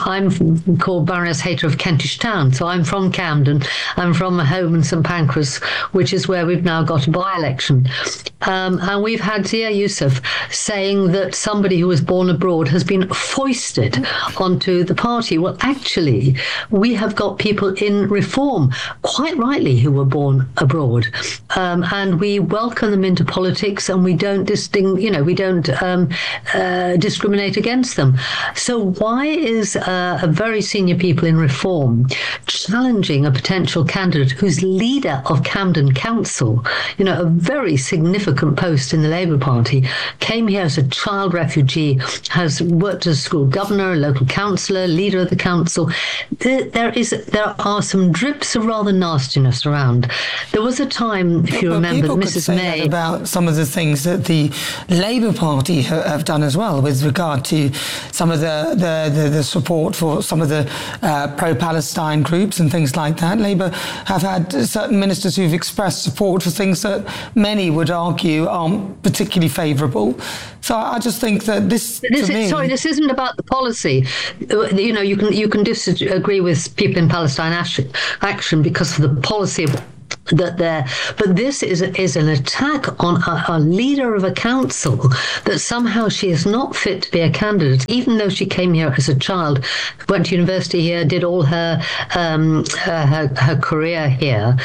I'm called Baroness Hayter of Kentish Town. So I'm from Camden. I'm from a home in St Pancras, which is where we've now got a by-election. Um, and we've had Zia Youssef saying that somebody who was born abroad has been foisted onto the party. Well, actually, we have got people in Reform, quite rightly, who were born abroad. Um, and we welcome them into politics, and we don't distinct, you know, we don't um, uh, discriminate against them. So why is uh, a very senior senior people in Reform challenging a potential candidate who's leader of Camden Council, you know, a very significant post in the Labour Party, came here as a child refugee, has worked as a school governor, a local councillor, leader of the council. There, there is, there are some drips of rather nastiness around. There was a time, if you well, remember, that people Missus could say May... that about some of the things that the Labour Party ha- have done as well with regard to some of the, the, the, the support for some of the uh, pro-Palestine groups and things like that. Labour have had certain ministers who've expressed support for things that many would argue aren't particularly favourable. So I just think that this, this to is, me... Sorry, this isn't about the policy. You know, you can you can disagree with people in Palestine action, action because of the policy of that there, but this is is an attack on a, a leader of a council, that somehow she is not fit to be a candidate, even though she came here as a child, went to university here, did all her um, her, her, her career here.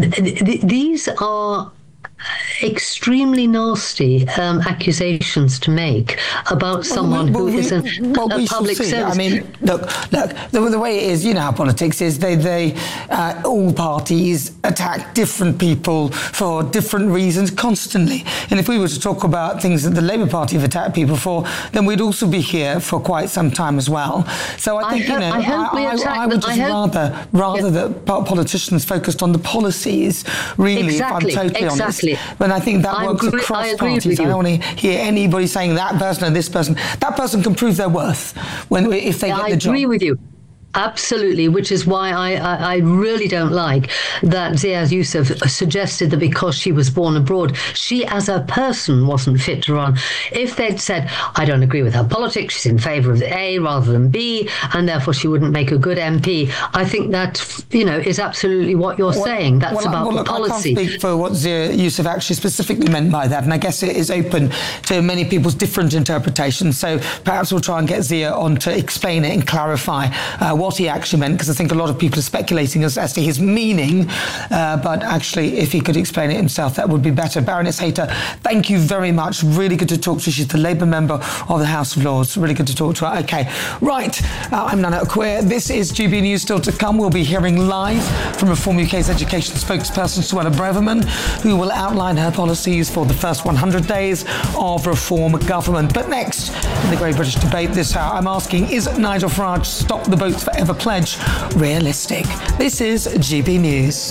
These are extremely nasty um, accusations to make about someone well, who we, isn't well, a we public shall see. service. I mean, look, look. The, the way it is, you know how politics is. They, they, uh, all parties attack different people for different reasons constantly. And if we were to talk about things that the Labour Party have attacked people for, then we'd also be here for quite some time as well. So I think, I ho- you know, I hope we I, attack I, I would them. just I hope- rather, rather Yeah. that po- politicians focused on the policies. Really, Exactly, if I'm totally exactly. honest. But I think that I works agree- across I agree with parties. I you. don't want to hear anybody saying that person and this person. That person can prove their worth when if they Yeah, get I the job. agree with you. Absolutely, which is why I, I, I really don't like that Zia Youssef suggested that because she was born abroad, she as a person wasn't fit to run. If they'd said, I don't agree with her politics, she's in favour of A rather than B, and therefore she wouldn't make a good M P, I think that, you know, is absolutely what you're Well, saying. That's well, about well, the look, policy. I can't speak for what Zia Youssef actually specifically meant by that, and I guess it is open to many people's different interpretations. So perhaps we'll try and get Zia on to explain it and clarify uh, what he actually meant, because I think a lot of people are speculating as, as to his meaning, uh, but actually if he could explain it himself, that would be better. Baroness Hayter, thank you very much. Really good to talk to you. She's the Labour member of the House of Lords. Really good to talk to her. Okay, right. Uh, I'm Nana Okwir. This is G B News. Still to come, we'll be hearing live from Reform U K's education spokesperson, Suella Braverman, who will outline her policies for the first one hundred days of Reform government. But next, in the Great British Debate this hour, I'm asking, is Nigel Farage's Stop the Boats Forever pledge realistic? This is G B News.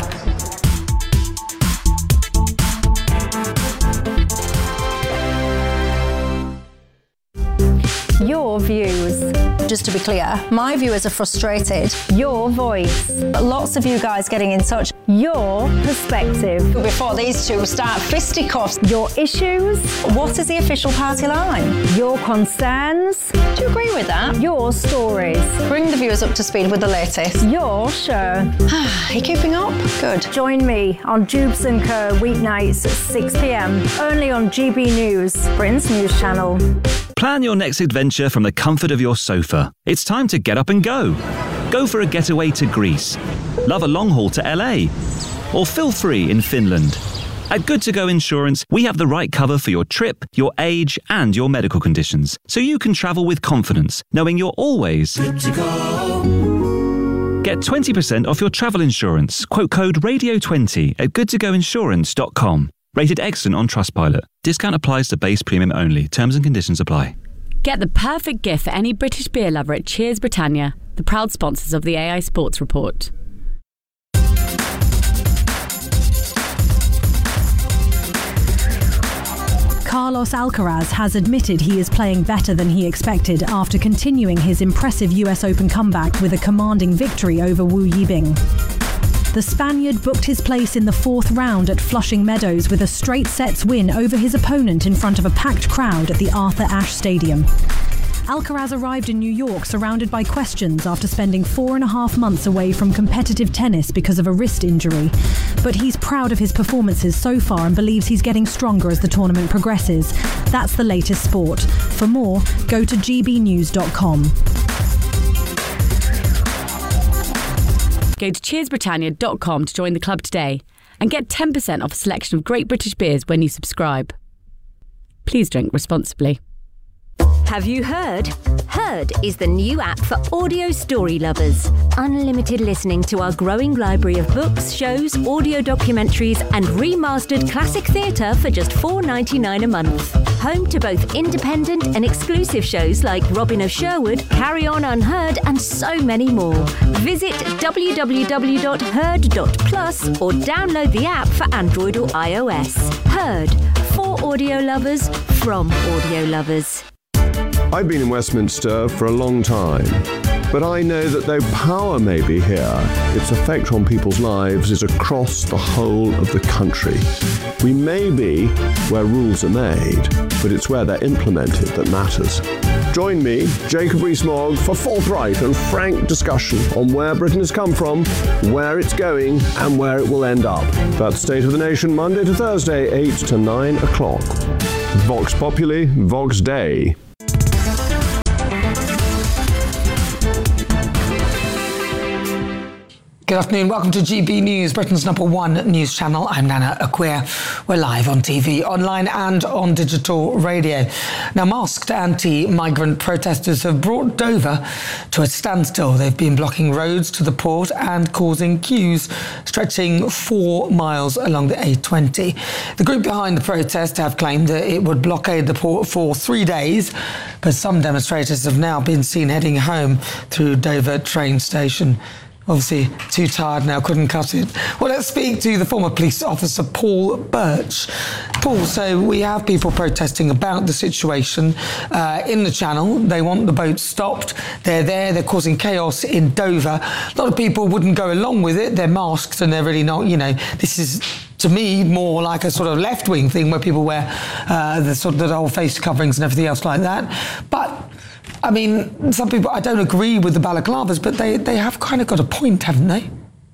Your views. Just to be clear, my viewers are frustrated. Your voice. Lots of you guys getting in touch. Your perspective. Before these two start fisticuffs. Your issues. What is the official party line? Your concerns. Do you agree with that? Your stories. Bring the viewers up to speed with the latest. Your show. Are you keeping up? Good. Join me on Jubes and Co weeknights at six p.m. only on G B News, Britain's news channel. Plan your next adventure from the comfort of your sofa. It's time to get up and go. Go for a getaway to Greece. Love a long haul to L A. Or feel free in Finland. At Good To Go Insurance, we have the right cover for your trip, your age, and your medical conditions, so you can travel with confidence, knowing you're always good to go. Get twenty percent off your travel insurance. Quote code radio twenty at good to go insurance dot com. Rated excellent on Trustpilot. Discount applies to base premium only. Terms and conditions apply. Get the perfect gift for any British beer lover at Cheers Britannia, the proud sponsors of the A I Sports Report. Carlos Alcaraz has admitted he is playing better than he expected after continuing his impressive U S Open comeback with a commanding victory over Wu Yibing. The Spaniard booked his place in the fourth round at Flushing Meadows with a straight sets win over his opponent in front of a packed crowd at the Arthur Ashe Stadium. Alcaraz arrived in New York surrounded by questions after spending four and a half months away from competitive tennis because of a wrist injury. But he's proud of his performances so far and believes he's getting stronger as the tournament progresses. That's the latest sport. For more, go to g b news dot com. Go to cheers britannia dot com to join the club today and get ten percent off a selection of great British beers when you subscribe. Please drink responsibly. Have you heard? Heard is the new app for audio story lovers. Unlimited listening to our growing library of books, shows, audio documentaries, and remastered classic theatre for just four dollars ninety-nine a month. Home to both independent and exclusive shows like Robin of Sherwood, Carry On Unheard, and so many more. Visit w w w dot heard dot plus or download the app for Android or iOS. Heard, for audio lovers, from audio lovers. I've been in Westminster for a long time, but I know that though power may be here, its effect on people's lives is across the whole of the country. We may be where rules are made, but it's where they're implemented that matters. Join me, Jacob Rees-Mogg, for forthright and frank discussion on where Britain has come from, where it's going, and where it will end up. That's State of the Nation, Monday to Thursday, eight to nine o'clock. Vox Populi, Vox Dei. Good afternoon, welcome to G B News, Britain's number one news channel. I'm Nana Acquia. We're live on T V, online and on digital radio. Now, masked anti-migrant protesters have brought Dover to a standstill. They've been blocking roads to the port and causing queues stretching four miles along the A twenty. The group behind the protest have claimed that it would blockade the port for three days, but some demonstrators have now been seen heading home through Dover train station. Obviously, too tired now, couldn't cut it. Well, let's speak to the former police officer, Paul Birch. Paul, so we have people protesting about the situation uh, in the Channel. They want the boat stopped. They're there, they're causing chaos in Dover. A lot of people wouldn't go along with it. They're masked and they're really not, you know, this is, to me, more like a sort of left-wing thing where people wear uh, the sort of the whole face coverings and everything else like that. But I mean, some people, I don't agree with the balaclavas, but they, they have kind of got a point, haven't they?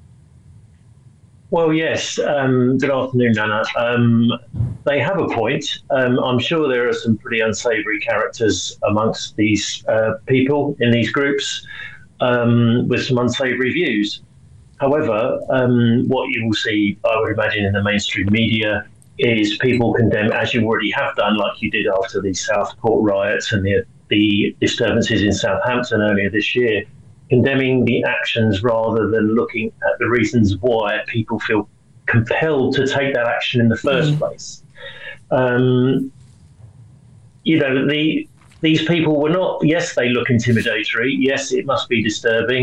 Well, yes. Um, good afternoon, Nana. Um, they have a point. Um, I'm sure there are some pretty unsavoury characters amongst these uh, people in these groups um, with some unsavoury views. However, um, what you will see, I would imagine, in the mainstream media is people condemn, as you already have done, like you did after the Southport riots and the the disturbances in Southampton earlier this year, condemning the actions rather than looking at the reasons why people feel compelled to take that action in the first mm. place. Um, you know, the these people were not, yes, they look intimidatory. Yes, it must be disturbing.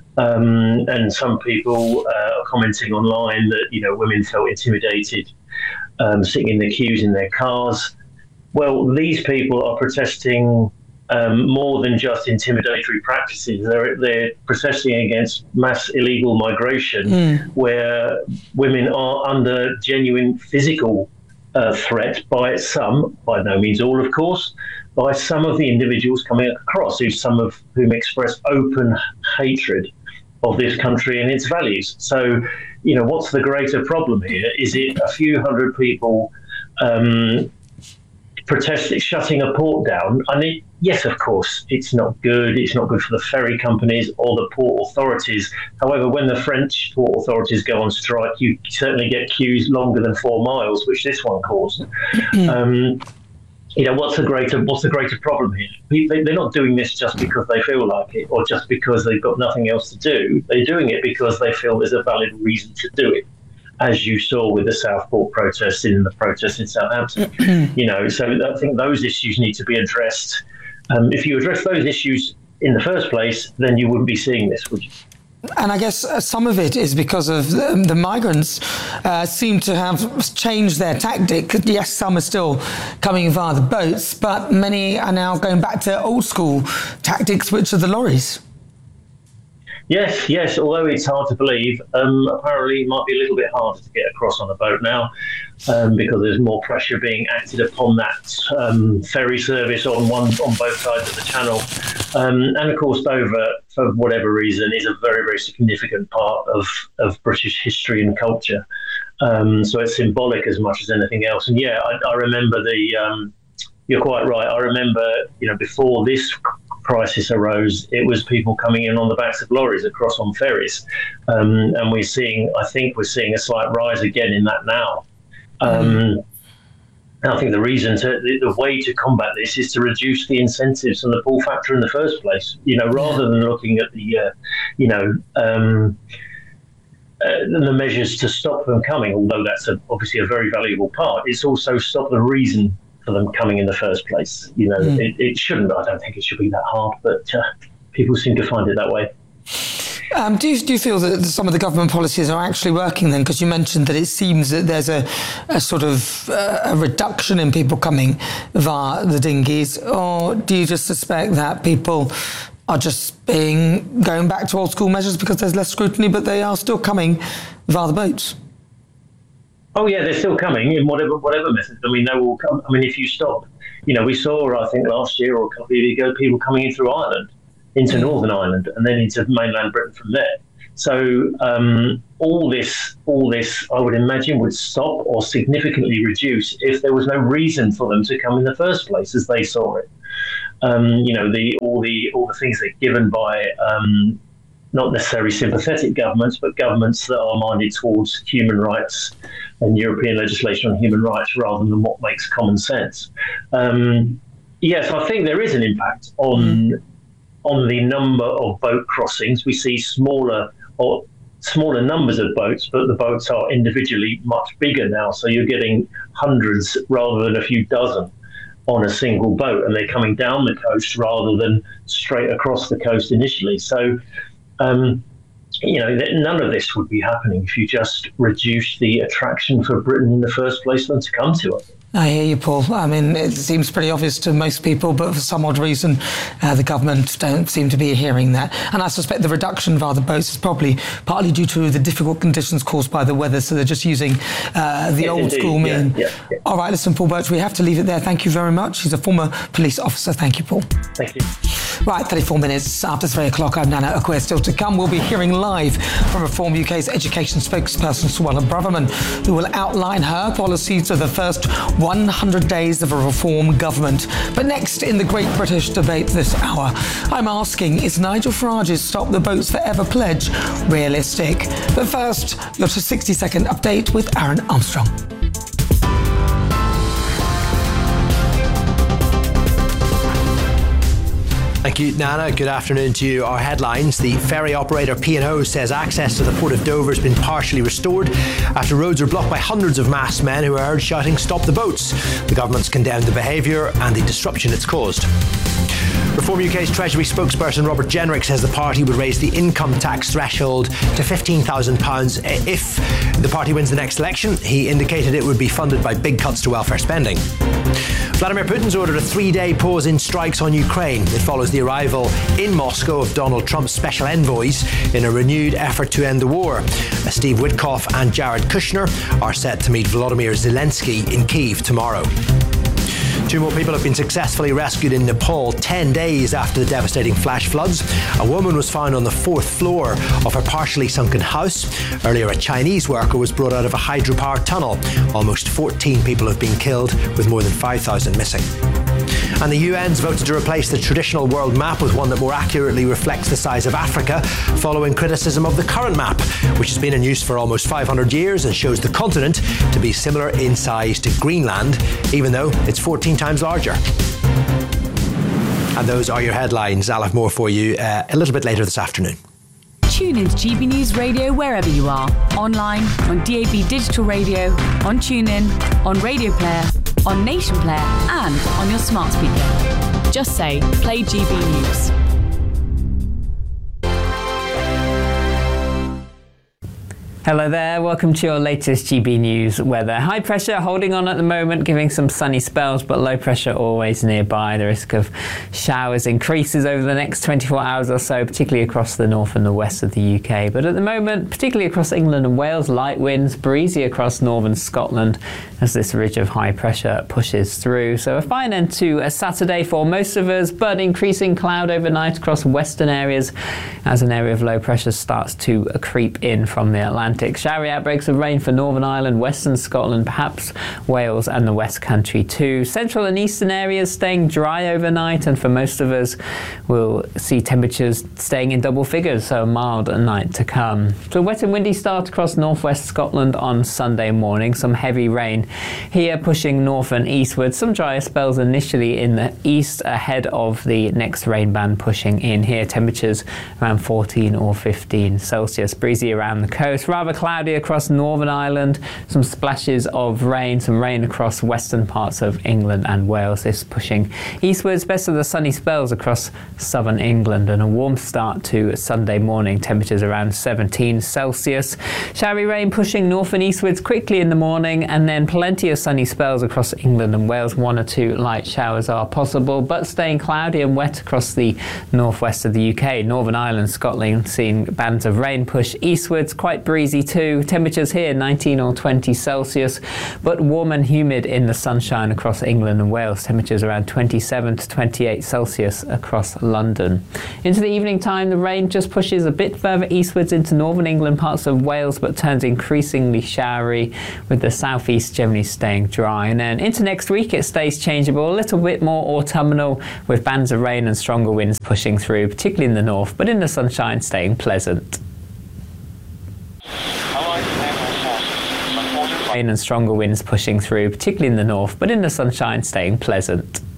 Um, and some people uh, are commenting online that, you know, women felt intimidated um, sitting in the queues in their cars. Well, these people are protesting Um, more than just intimidatory practices. They're, they're protesting against mass illegal migration, mm. where women are under genuine physical uh, threat by some, by no means all, of course, by some of the individuals coming across, who some of whom express open hatred of this country and its values. So, you know, what's the greater problem here? Is it a few hundred people um, protesting, shutting a port down? I mean, yes, of course, it's not good. It's not good for the ferry companies or the port authorities. However, when the French port authorities go on strike, you certainly get queues longer than four miles, which this one caused. um, you know, what's the greater what's the greater problem here? They're not doing this just because they feel like it or just because they've got nothing else to do. They're doing it because they feel there's a valid reason to do it, as you saw with the Southport protests and the protests in Southampton. You know, so I think those issues need to be addressed. Um, if you address those issues in the first place, then you wouldn't be seeing this, would you? And I guess uh, some of it is because of the, the migrants uh, seem to have changed their tactic. Yes, some are still coming via the boats, but many are now going back to old school tactics, which are the lorries. Yes, yes, although it's hard to believe, um, apparently it might be a little bit harder to get across on a boat now um, because there's more pressure being acted upon that um, ferry service on one on both sides of the channel. Um, and of course, Dover, for whatever reason, is a very, very significant part of, of British history and culture. Um, so it's symbolic as much as anything else. And yeah, I, I remember the, um, you're quite right, I remember, you know, before this crisis arose, it was people coming in on the backs of lorries across on ferries. Um, and we're seeing, I think we're seeing a slight rise again in that now. Um, And I think the reason to, the, the way to combat this is to reduce the incentives and the pull factor in the first place, you know, rather than looking at the, uh, you know, um, uh, the measures to stop them coming, although that's a, obviously a very valuable part. It's also stop the reason for them coming in the first place. You know, mm. it, it shouldn't, I don't think it should be that hard, but uh, people seem to find it that way. Um, do, you, do you feel that some of the government policies are actually working then? Because you mentioned that it seems that there's a, a sort of uh, a reduction in people coming via the dinghies, or do you just suspect that people are just being going back to old school measures because there's less scrutiny, but they are still coming via the boats? Oh yeah, they're still coming in whatever whatever method. I mean, they will come. I mean, if you stop, you know, we saw I think last year or a couple of years ago people coming in through Ireland, into Northern Ireland, and then into mainland Britain from there. So um, all this, all this, I would imagine, would stop or significantly reduce if there was no reason for them to come in the first place, as they saw it. Um, you know, the all the all the things that are given by um, not necessarily sympathetic governments, but governments that are minded towards human rights and European legislation on human rights, rather than what makes common sense. Um, yes, I think there is an impact on. Mm. on the number of boat crossings. We see smaller or smaller numbers of boats, but the boats are individually much bigger now. So you're getting hundreds rather than a few dozen on a single boat, and they're coming down the coast rather than straight across the coast initially. So, um, you know, none of this would be happening if you just reduce the attraction for Britain in the first place for them to come to it. I hear you, Paul. I mean, it seems pretty obvious to most people, but for some odd reason, uh, the government don't seem to be hearing that. And I suspect the reduction via the boats is probably partly due to the difficult conditions caused by the weather, so they're just using uh, the yes, old indeed. school mean. Yeah, yeah, yeah. All right, listen, Paul Birch, we have to leave it there. Thank you very much. He's a former police officer. Thank you, Paul. Thank you. Right, thirty-four minutes after three o'clock, I'm Nana Okwueh. Still to come, we'll be hearing live from Reform U K's education spokesperson, Suella Braverman, who will outline her policies for the first one hundred days of a Reform government. But next, in the Great British Debate this hour, I'm asking, is Nigel Farage's Stop the Boats Forever pledge realistic? But first, your sixty-second update with Aaron Armstrong. Thank you, Nana. Good afternoon to you. Our headlines. The ferry operator P and O says access to the Port of Dover has been partially restored after roads were blocked by hundreds of masked men who were heard shouting, "Stop the boats." The government's condemned the behaviour and the disruption it's caused. Reform U K's Treasury spokesperson Robert Jenrick says the party would raise the income tax threshold to fifteen thousand pounds if the party wins the next election. He indicated it would be funded by big cuts to welfare spending. Vladimir Putin's ordered a three-day pause in strikes on Ukraine. It follows the arrival in Moscow of Donald Trump's special envoys in a renewed effort to end the war. Steve Witkoff and Jared Kushner are set to meet Volodymyr Zelensky in Kyiv tomorrow. Two more people have been successfully rescued in Nepal ten days after the devastating flash floods. A woman was found on the fourth floor of her partially sunken house. Earlier, a Chinese worker was brought out of a hydropower tunnel. Almost fourteen people have been killed, with more than five thousand missing. And the U N's voted to replace the traditional world map with one that more accurately reflects the size of Africa, following criticism of the current map, which has been in use for almost five hundred years and shows the continent to be similar in size to Greenland, even though it's fourteen times larger. And those are your headlines. I'll have more for you uh, a little bit later this afternoon. Tune into G B News Radio wherever you are. Online, on D A B Digital Radio, on TuneIn, on Radio Player, on Nation Player, and on your smart speaker. Just say, play G B News. Hello there, welcome to your latest G B News weather. High pressure holding on at the moment, giving some sunny spells, but low pressure always nearby. The risk of showers increases over the next twenty-four hours or so, particularly across the north and the west of the U K. But at the moment, particularly across England and Wales, light winds, breezy across northern Scotland as this ridge of high pressure pushes through. So a fine end to a Saturday for most of us, but increasing cloud overnight across western areas as an area of low pressure starts to creep in from the Atlantic. Atlantic. Showery outbreaks of rain for Northern Ireland, Western Scotland, perhaps Wales and the West Country too. Central and eastern areas staying dry overnight, and for most of us we'll see temperatures staying in double figures, so a mild night to come. So a wet and windy start across northwest Scotland on Sunday morning. Some heavy rain here pushing north and eastward. Some drier spells initially in the east ahead of the next rain band pushing in here. Temperatures around fourteen or fifteen Celsius. Breezy around the coast. Rather cloudy across Northern Ireland. Some splashes of rain. Some rain across western parts of England and Wales. This pushing eastwards. Best of the sunny spells across southern England, and a warm start to Sunday morning. Temperatures around seventeen Celsius. Showery rain pushing north and eastwards quickly in the morning, and then plenty of sunny spells across England and Wales. One or two light showers are possible, but staying cloudy and wet across the northwest of the U K. Northern Ireland, Scotland seeing bands of rain push eastwards. Quite breezy too. Temperatures here nineteen or twenty Celsius, but warm and humid in the sunshine across England and Wales. Temperatures around twenty-seven to twenty-eight Celsius across London. Into the evening time, the rain just pushes a bit further eastwards into northern England, parts of Wales, but turns increasingly showery, with the southeast generally staying dry. And then into next week, it stays changeable, a little bit more autumnal, with bands of rain and stronger winds pushing through, particularly in the north, but in the sunshine staying pleasant. Rain and stronger winds pushing through, particularly in the north, but in the sunshine staying pleasant.